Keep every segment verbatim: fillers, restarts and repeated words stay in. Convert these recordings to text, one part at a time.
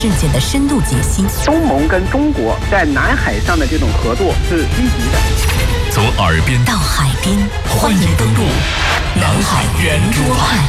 事件的深度解析。 东盟跟中国在南海上的这种合作是积极的。 从耳边到海边， 欢迎登陆南海圆桌派。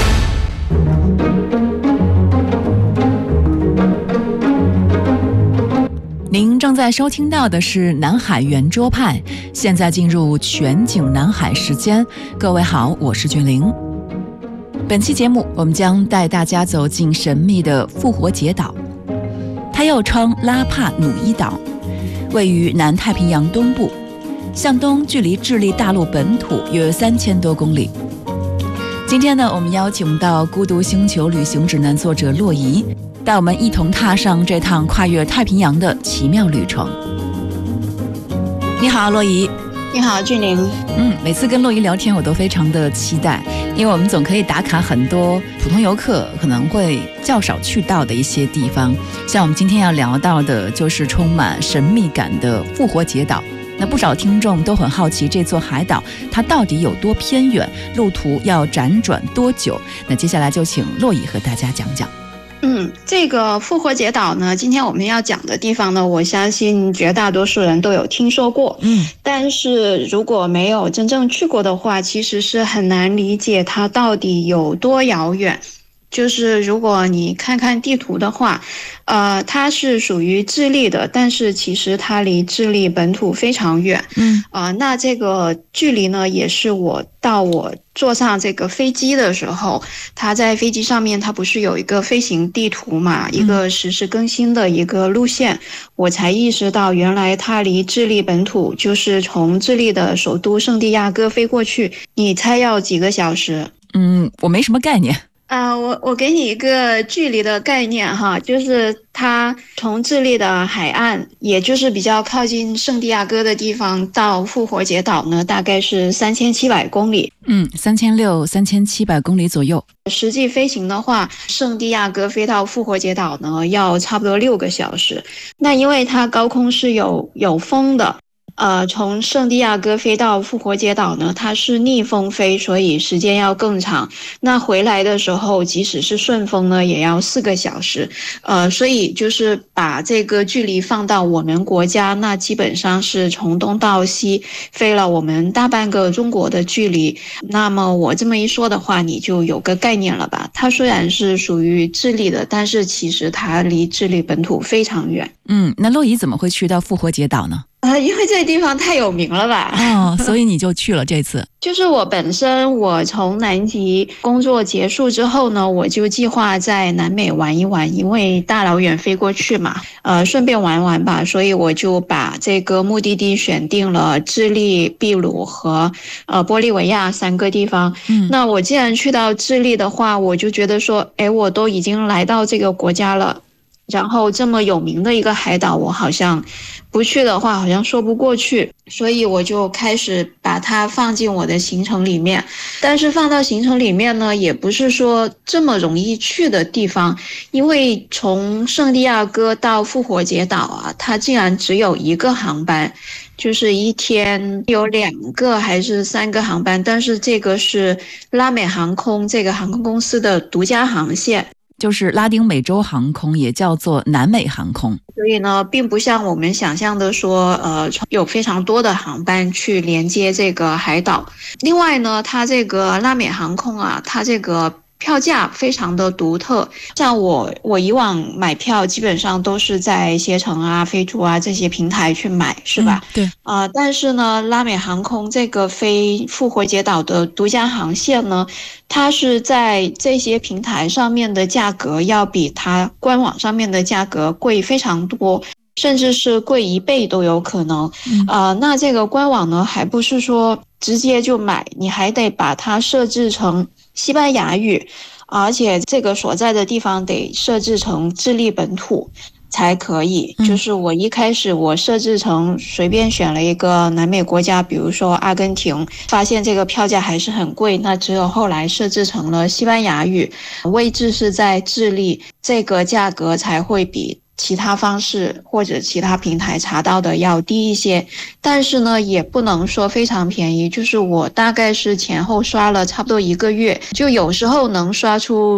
您正在收听到的是南海圆桌派，现在进入全景南海时间。各位好，我是俊玲。本期节目我们将带大家走进神秘的复活节岛，它又称拉帕努伊岛，位于南太平洋东部，向东距离智利大陆本土约三千多公里。今天呢，我们邀请到《孤独星球旅行指南》作者洛仪，带我们一同踏上这趟跨越太平洋的奇妙旅程。你好，洛仪。 你好，俊玲。 嗯，每次跟洛仪聊天，我都非常的期待，因为我们总可以打卡很多普通游客可能会较少去到的一些地方。像我们今天要聊到的，就是充满神秘感的复活节岛。那不少听众都很好奇，这座海岛它到底有多偏远，路途要辗转多久？那接下来就请洛仪和大家讲讲。 嗯，这个复活节岛呢，今天我们要讲的地方呢，我相信绝大多数人都有听说过。嗯，但是如果没有真正去过的话，其实是很难理解它到底有多遥远。就是如果你看看地图的话，呃，它是属于智利的，但是其实它离智利本土非常远。嗯，啊、呃，那这个距离呢，也是我到我坐上这个飞机的时候，它在飞机上面，它不是有一个飞行地图嘛，一个实时更新的一个路线，我才意识到原来它离智利本土，就是从智利的首都圣地亚哥飞过去，你猜要几个小时？ 嗯，我没什么概念。 啊、呃，我我给你一个距离的概念哈，就是它从智利的海岸，也就是比较靠近圣地亚哥的地方，到复活节岛呢，大概是三千七百公里。 嗯，三千六、三千七百公里左右。 实际飞行的话，圣地亚哥飞到复活节岛呢，要差不多六个小时。那因为它高空是有有风的。呃，从圣地亚哥飞到复活节岛呢，它是逆风飞，所以时间要更长。那回来的时候，即使是顺风呢，也要四个小时。呃，所以就是把这个距离放到我们国家，那基本上是从东到西飞了我们大半个中国的距离。那么我这么一说的话，你就有个概念了吧？它虽然是属于智利的，但是其实它离智利本土非常远。 嗯，那洛仪怎么会去到复活节岛呢？ 呃，因为这个地方太有名了吧？ 哦，所以你就去了这次。 就是我本身，我从南极工作结束之后呢，我就计划在南美玩一玩，因为大老远飞过去嘛，呃，顺便玩玩吧，所以我就把这个目的地选定了智利、秘鲁和呃玻利维亚三个地方。嗯，那我既然去到智利的话，我就觉得说，哎，我都已经来到这个国家了。然后这么有名的一个海岛，我好像不去的话好像说不过去，所以我就开始把它放进我的行程里面。但是放到行程里面呢，也不是说这么容易去的地方，因为从圣地亚哥到复活节岛啊，它竟然只有一个航班，就是一天有两个还是三个航班，但是这个是拉美航空这个航空公司的独家航线。 就是拉丁美洲航空，也叫做南美航空， 所以呢，并不像我们想象的说，呃，有非常多的航班去连接这个海岛。另外呢，它这个拉美航空啊，它这个票价非常的独特，像我我以往买票基本上都是在携程啊、飞猪啊这些平台去买，是吧？ 嗯、对。 啊、呃，但是呢，拉美航空这个飞复活节岛的独家航线呢，它是在这些平台上面的价格要比它官网上面的价格贵非常多。甚至是贵一倍都有可能。嗯、呃，那这个官网呢，还不是说直接就买，你还得把它设置成西班牙语，而且这个所在的地方得设置成智利本土才可以。就是我一开始我设置成随便选了一个南美国家，比如说阿根廷，发现这个票价还是很贵，那只有后来设置成了西班牙语，位置是在智利，这个价格才会比其他方式或者其他平台查到的要低一些，但是呢也不能说非常便宜，就是我大概是前后刷了差不多一个月，就有时候能刷出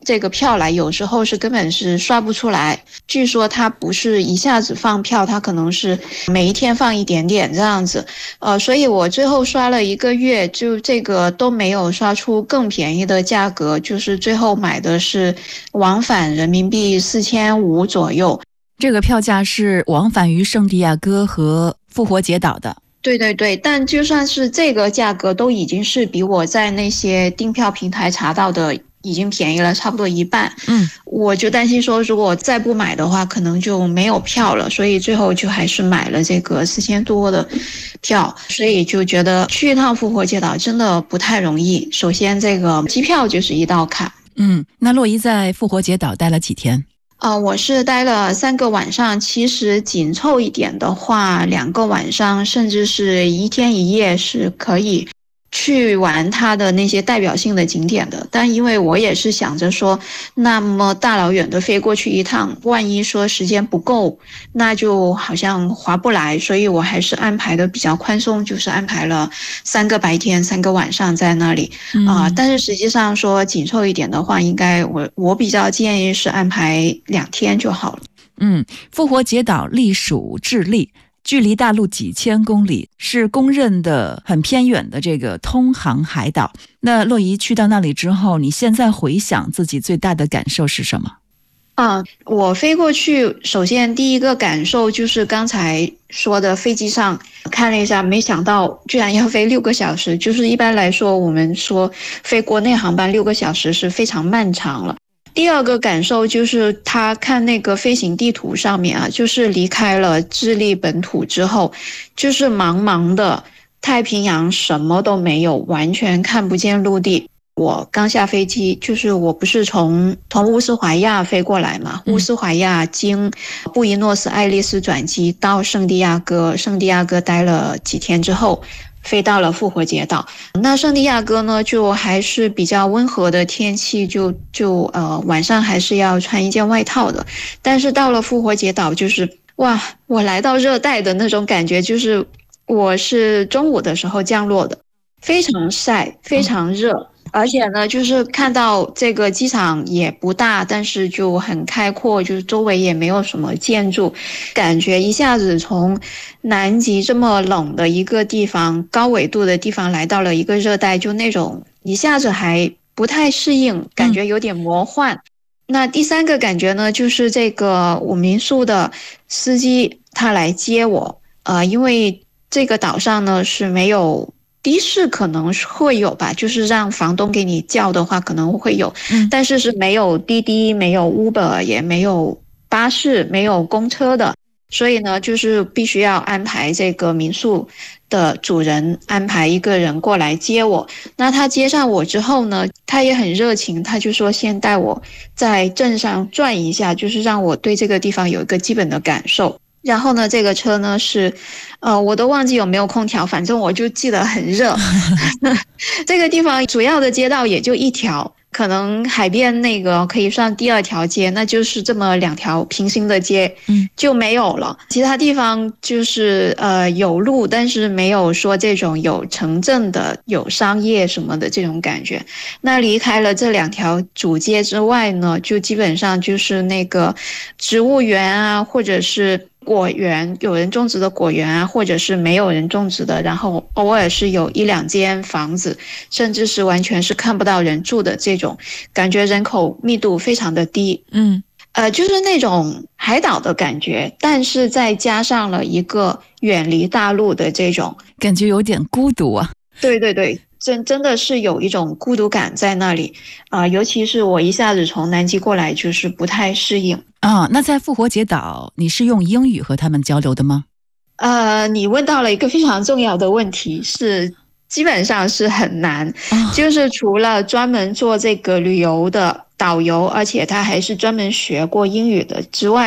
这个票来，有时候是根本是刷不出来。据说它不是一下子放票，它可能是每一天放一点点这样子。呃，所以我最后刷了一个月，就这个都没有刷出更便宜的价格，就是最后买的是往返人民币四千五左右。 这个票价是往返于圣地亚哥和复活节岛的。 对对对，但就算是这个价格，都已经是比我在那些订票平台查到的已经便宜了差不多一半。 嗯， 我就担心说，如果再不买的话，可能就没有票了，所以最后就还是买了这个四千多的票。所以就觉得去一趟复活节岛真的不太容易。首先，这个机票就是一道坎。 嗯，那洛伊在复活节岛待了几天？ 呃，我是待了三个晚上，其实紧凑一点的话，两个晚上甚至是一天一夜是可以去玩它的那些代表性的景点的。但因为我也是想着说，那么大老远的飞过去一趟，万一说时间不够，那就好像划不来，所以我还是安排的比较宽松，就是安排了三个白天三个晚上在那里啊、呃。但是实际上说紧凑一点的话，应该我我比较建议是安排两天就好了。 嗯，复活节岛隶属智利，距离大陆几千公里，是公认的很偏远的这个通航海岛。那洛伊去到那里之后，你现在回想自己最大的感受是什么？ 啊，我飞过去，首先第一个感受就是刚才说的，飞机上看了一下，没想到居然要飞六个小时。就是一般来说，我们说飞国内航班六个小时是非常漫长了。第二个感受就是他看那个飞行地图上面啊，就是离开了智利本土之后，就是茫茫的太平洋，什么都没有，完全看不见陆地。我刚下飞机，就是我不是从从乌斯怀亚飞过来嘛，乌斯怀亚经布宜诺斯艾利斯转机到圣地亚哥，圣地亚哥待了几天之后，飞到了复活节岛。那圣地亚哥呢，就还是比较温和的天气，就就呃晚上还是要穿一件外套的。但是到了复活节岛，就是哇，我来到热带的那种感觉，就是我是中午的时候降落的，非常晒，非常热。而且呢，就是看到这个机场也不大，但是就很开阔，就是周围也没有什么建筑，感觉一下子从南极这么冷的一个地方，高纬度的地方来到了一个热带，就那种一下子还不太适应，感觉有点魔幻。嗯、那第三个感觉呢，就是这个我民宿的司机他来接我，呃，因为这个岛上呢是没有。的士可能会有吧，就是让房东给你叫的话可能会有，嗯、但是是没有滴滴，没有 Uber， 也没有巴士，没有公车的，所以呢，就是必须要安排这个民宿的主人安排一个人过来接我。那他接上我之后呢，他也很热情，他就说先带我在镇上转一下，就是让我对这个地方有一个基本的感受。然后呢，这个车呢是，呃，我都忘记有没有空调，反正我就记得很热。这个地方主要的街道也就一条，可能海边那个可以算第二条街，那就是这么两条平行的街，嗯，就没有了。其他地方就是呃有路，但是没有说这种有城镇的、有商业什么的这种感觉。那离开了这两条主街之外呢，就基本上就是那个植物园啊，或者是果园，有人种植的果园啊，或者是没有人种植的，然后偶尔是有一两间房子，甚至是完全是看不到人住的这种，感觉人口密度非常的低。嗯，呃，就是那种海岛的感觉，但是再加上了一个远离大陆的这种感觉，有点孤独啊。 对对对。真真的是有一种孤独感在那里啊、呃，尤其是我一下子从南极过来，就是不太适应啊、哦。那在复活节岛，你是用英语和他们交流的吗？ 呃，你问到了一个非常重要的问题，是基本上是很难，哦、就是除了专门做这个旅游的导游，而且他还是专门学过英语的之外呢，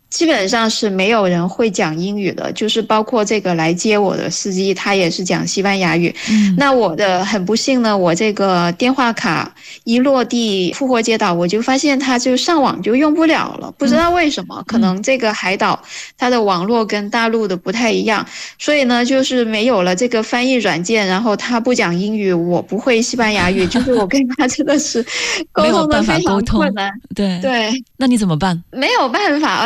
基本上是没有人会讲英语的，就是包括这个来接我的司机，他也是讲西班牙语。嗯，那我的很不幸呢，我这个电话卡一落地复活节岛，我就发现它就上网就用不了了，不知道为什么，嗯、可能这个海岛它的网络跟大陆的不太一样，所以呢，就是没有了这个翻译软件，然后他不讲英语，我不会西班牙语，就是我跟他真的是沟通的非常困难。 对对， 那你怎么办？ 没有办法。